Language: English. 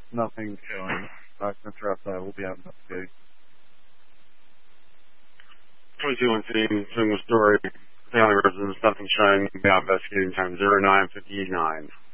Nothing showing. Center outside will be out investigating. 2217, single story, family residence, nothing showing, will be out investigating time 09:59.